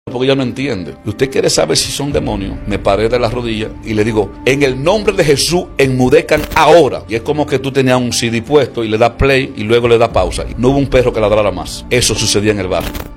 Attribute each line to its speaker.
Speaker 1: porque ella no entiende. Y usted quiere saber si son demonios. Me paré de las rodillas y le digo, en el nombre de Jesús, enmudezcan ahora. Y es como que tú tenías un CD puesto y le das play y luego le das pausa. Y no hubo un perro que ladrara más. Eso sucedía en el barrio.